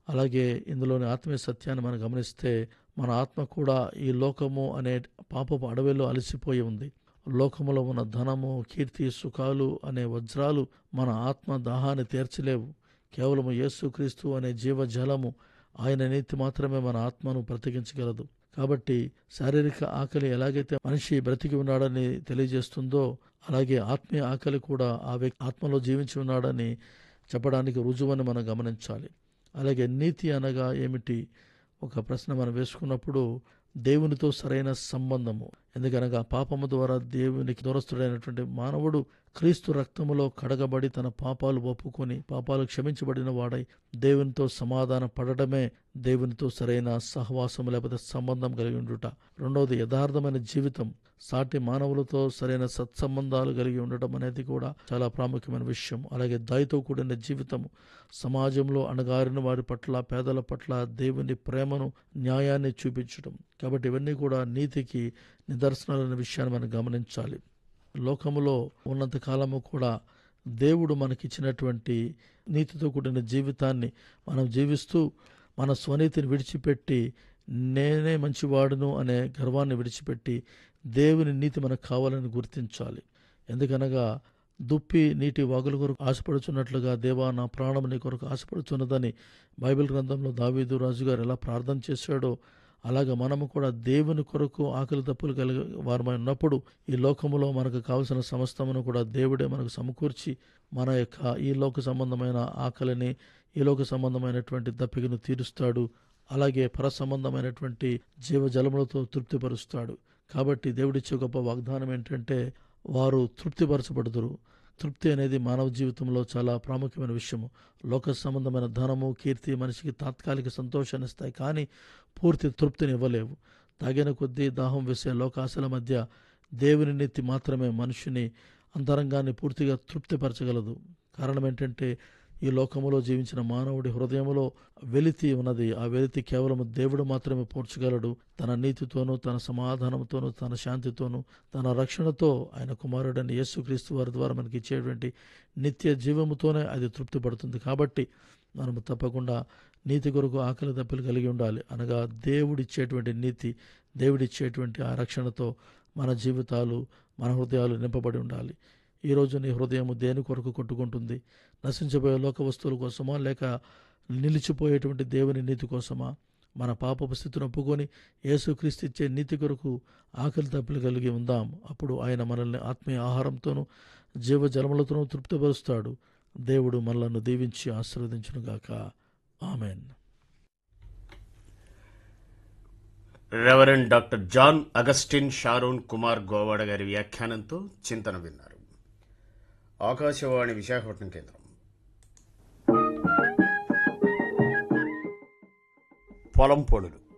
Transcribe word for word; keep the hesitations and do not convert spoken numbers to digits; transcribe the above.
అలాగే ఇందులోని ఆత్మీయ సత్యాన్ని మనం గమనిస్తే మన ఆత్మ కూడా ఈ లోకము అనే పాపపు అడవిలో అలసిపోయి ఉంది. లోకములో ఉన్న ధనము, కీర్తి, సుఖాలు అనే వజ్రాలు మన ఆత్మ దాహాన్ని తీర్చలేవు. కేవలము యేసుక్రీస్తు అనే జీవజలము, ఆయన నీతి మాత్రమే మన ఆత్మను బ్రతికించగలదు. కాబట్టి శారీరక ఆకలి ఎలాగైతే మనిషి బ్రతికి ఉన్నాడని తెలియజేస్తుందో, అలాగే ఆత్మీయ ఆకలి కూడా ఆ వ్యక్తి ఆత్మలో జీవించి ఉన్నాడని చెప్పడానికి రుజువని మనం గమనించాలి. అలాగే నీతి అనగా ఏమిటి? ఒక ప్రశ్న మనం వేసుకున్నప్పుడు దేవునితో సరైన సంబంధము. ఎందుకనగా పాపము ద్వారా దేవునికి దూరస్తుడైనటువంటి మానవుడు క్రీస్తు రక్తములో కడగబడి తన పాపాలు ఒప్పుకొని పాపాలు క్షమించబడిన వాడై దేవునితో సమాధాన పడడమే దేవునితో సరైన సహవాసం లేకపోతే సంబంధం కలిగి ఉండుట. రెండవది యథార్థమైన జీవితం. సాటి మానవులతో సరైన సత్సంబంధాలు కలిగి ఉండటం అనేది కూడా చాలా ప్రాముఖ్యమైన విషయం. అలాగే దయతో కూడిన జీవితము, సమాజంలో అణగారిన వారి పట్ల, పేదల పట్ల దేవుని ప్రేమను, న్యాయాన్ని చూపించడం. కాబట్టి ఇవన్నీ కూడా నీతికి నిదర్శనాలనే విషయాన్ని మనం గమనించాలి. లోకములో ఉన్నంత కాలము కూడా దేవుడు మనకిచ్చినటువంటి నీతితో కూడిన జీవితాన్ని మనం జీవిస్తూ మన స్వనీతిని విడిచిపెట్టి నేనే మంచివాడును అనే గర్వాన్ని విడిచిపెట్టి దేవుని నీతి మనకు కావాలని గుర్తించాలి. ఎందుకనగా దుప్పి నీటి వాగుల కొరకు ఆశపడుచున్నట్లుగా దేవా నా ప్రాణం నీ కొరకు ఆశపడుచున్నదని బైబిల్ గ్రంథంలో దావీదు రాజు గారు ఎలా ప్రార్థన చేశాడో, అలాగే మనము కూడా దేవుని కొరకు ఆకలి తప్పులు కలిగి వారమై ఉన్నప్పుడు ఈ లోకములో మనకు కావలసిన సమస్తమును కూడా దేవుడే మనకు సమకూర్చి మన యొక్క ఈ లోక సంబంధమైన ఆకలిని, ఈ లోక సంబంధమైనటువంటి దప్పికను తీరుస్తాడు. అలాగే పర సంబంధమైనటువంటి జీవజలములతో తృప్తిపరుస్తాడు. కాబట్టి దేవుడిచ్చే గొప్ప వాగ్దానం ఏంటంటే వారు తృప్తిపరచబడుదురు. తృప్తి అనేది మానవ జీవితంలో చాలా ప్రాముఖ్యమైన విషయము. లోక సంబంధమైన ధనము, కీర్తి మనిషికి తాత్కాలిక సంతోషాన్ని ఇస్తాయి, కానీ పూర్తి తృప్తిని ఇవ్వలేవు. తాగిన కొద్దీ దాహం వేసే లోకాశల మధ్య దేవుని నీతి మాత్రమే మనిషిని అంతరంగాన్ని పూర్తిగా తృప్తిపరచగలదు. కారణం ఏంటంటే ఈ లోకములో జీవించిన మానవుడి హృదయంలో వెలితి ఉన్నది. ఆ వెలితి కేవలం దేవుడు మాత్రమే పూడ్చగలడు. తన నీతితోనూ, తన సమాధానంతోనూ, తన శాంతితోనూ, తన రక్షణతో ఆయన కుమారుడని యేసుక్రీస్తు వారి ద్వారా మనకి ఇచ్చేటువంటి నిత్య జీవముతోనే అది తృప్తి పడుతుంది. కాబట్టి మనము తప్పకుండా నీతి కొరకు ఆకలి తప్పులు కలిగి ఉండాలి. అనగా దేవుడిచ్చేటువంటి నీతి, దేవుడిచ్చేటువంటి ఆ రక్షణతో మన జీవితాలు, మన హృదయాలు నింపబడి ఉండాలి. ఈరోజు నీ హృదయము దేని కొరకు కొట్టుకుంటుంది? నశించబోయే లోక వస్తువుల కోసమా, లేక నిలిచిపోయేటువంటి దేవుని నీతి కోసమా? మన పాపపు స్థితిని ఒప్పుకొని యేసుక్రీస్తు ఇచ్చే నీతి కొరకు ఆకలి తప్పులు కలిగి ఉందాం. అప్పుడు ఆయన మనల్ని ఆత్మీయ ఆహారంతోనూ జీవజలములతోనూ తృప్తిపరుస్తాడు. దేవుడు మనలను దీవించి ఆశీర్వదించునుగాక. Amen. Reverend doctor John Augustine Sharon Kumar Govada గారి వ్యాఖ్యానంతో చింతన విన్నారు. ఆకాశవాణి విశాఖపట్నం కేంద్రం. పొలం పొడులు